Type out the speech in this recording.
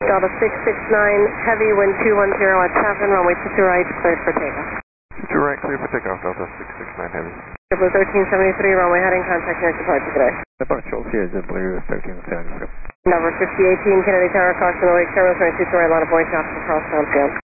Delta 669, heavy wind 210 at 7, runway 22 right, cleared for takeoff. 22 right, cleared for takeoff, Delta 669 heavy. JetBlue 1373, runway heading, contact near departure today. Departure here, JetBlue 1373. Number 5018, Kennedy Tower, caution the wake, service runway 22 right, line of boy, shots across downfield.